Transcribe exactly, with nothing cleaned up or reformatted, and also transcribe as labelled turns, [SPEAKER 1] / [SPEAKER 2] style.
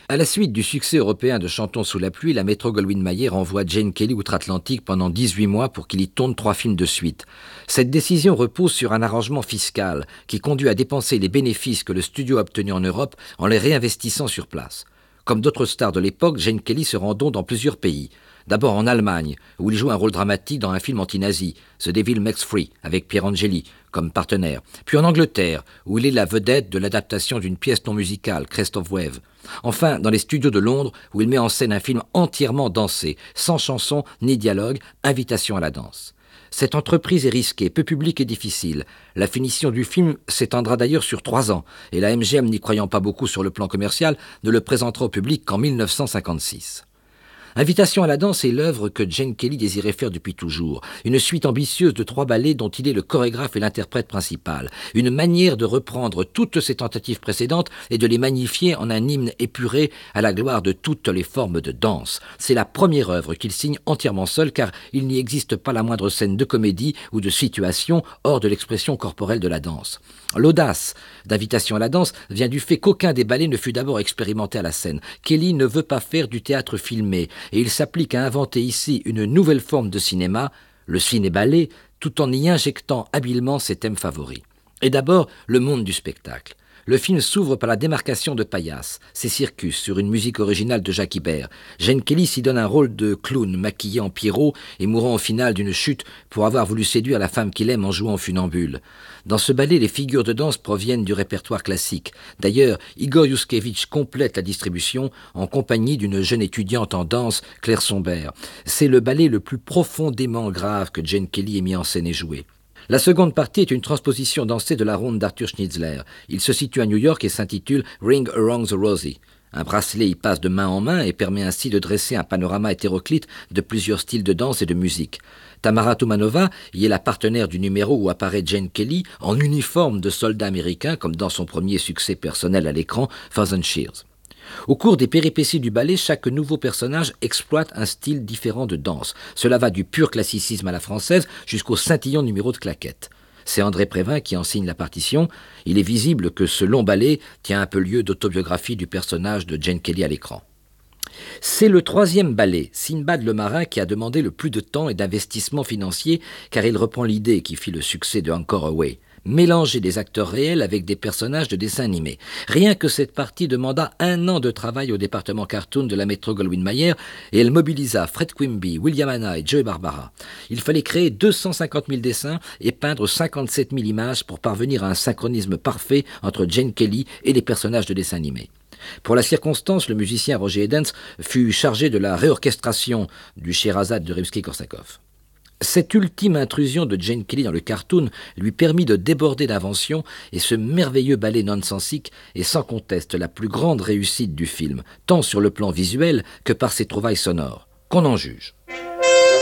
[SPEAKER 1] À la suite du succès européen de Chantons sous la pluie, la Metro-Goldwyn-Mayer envoie Gene Kelly outre-Atlantique pendant dix-huit mois pour qu'il y tourne trois films de suite. Cette décision repose sur un arrangement fiscal qui conduit à dépenser les bénéfices que le studio a obtenus en Europe en les réinvestissant sur place. Comme d'autres stars de l'époque, Gene Kelly se rend donc dans plusieurs pays. D'abord en Allemagne, où il joue un rôle dramatique dans un film anti-nazi, The Devil Makes Free, avec Pierre Angeli comme partenaire. Puis en Angleterre, où il est la vedette de l'adaptation d'une pièce non musicale, Crest of Wave. Enfin, dans les studios de Londres, où il met en scène un film entièrement dansé, sans chanson ni dialogue, Invitation à la danse. Cette entreprise est risquée, peu publique et difficile. La finition du film s'étendra d'ailleurs sur trois ans, et la M G M, n'y croyant pas beaucoup sur le plan commercial, ne le présentera au public qu'en mille neuf cent cinquante-six. Invitation à la danse est l'œuvre que Gene Kelly désirait faire depuis toujours. Une suite ambitieuse de trois ballets dont il est le chorégraphe et l'interprète principal. Une manière de reprendre toutes ses tentatives précédentes et de les magnifier en un hymne épuré à la gloire de toutes les formes de danse. C'est la première œuvre qu'il signe entièrement seul car il n'y existe pas la moindre scène de comédie ou de situation hors de l'expression corporelle de la danse. L'audace d'Invitation à la danse vient du fait qu'aucun des ballets ne fut d'abord expérimenté à la scène. Kelly ne veut pas faire du théâtre filmé et il s'applique à inventer ici une nouvelle forme de cinéma, le ciné-ballet, tout en y injectant habilement ses thèmes favoris. Et d'abord, le monde du spectacle. Le film s'ouvre par la démarcation de Paillasse, ses circus, sur une musique originale de Jacques Ibert. Gene Kelly s'y donne un rôle de clown maquillé en Pierrot et mourant au final d'une chute pour avoir voulu séduire la femme qu'il aime en jouant en funambule. Dans ce ballet, les figures de danse proviennent du répertoire classique. D'ailleurs, Igor Yuskevitch complète la distribution en compagnie d'une jeune étudiante en danse, Claire Sombert. C'est le ballet le plus profondément grave que Gene Kelly ait mis en scène et joué. La seconde partie est une transposition dansée de la ronde d'Arthur Schnitzler. Il se situe à New York et s'intitule « Ring Around the Rosie ». Un bracelet y passe de main en main et permet ainsi de dresser un panorama hétéroclite de plusieurs styles de danse et de musique. Tamara Tumanova y est la partenaire du numéro où apparaît Gene Kelly en uniforme de soldat américain comme dans son premier succès personnel à l'écran, Thousand Cheers. Au cours des péripéties du ballet, chaque nouveau personnage exploite un style différent de danse. Cela va du pur classicisme à la française jusqu'au scintillant numéro de claquettes. C'est André Prévin qui en signe la partition. Il est visible que ce long ballet tient un peu lieu d'autobiographie du personnage de Gene Kelly à l'écran. C'est le troisième ballet, Sinbad le marin, qui a demandé le plus de temps et d'investissement financier car il reprend l'idée qui fit le succès de Encore Away. Mélanger des acteurs réels avec des personnages de dessins animés. Rien que cette partie demanda un an de travail au département cartoon de la Metro-Goldwyn-Mayer et elle mobilisa Fred Quimby, William Hanna et Joey Barbara. Il fallait créer deux cent cinquante mille dessins et peindre cinquante-sept mille images pour parvenir à un synchronisme parfait entre Gene Kelly et les personnages de dessins animés. Pour la circonstance, le musicien Roger Edens fut chargé de la réorchestration du Scheherazade de Rimsky-Korsakov. Cette ultime intrusion de Gene Kelly dans le cartoon lui permit de déborder d'invention et ce merveilleux ballet nonsensique est sans conteste la plus grande réussite du film, tant sur le plan visuel que par ses trouvailles sonores. Qu'on en juge.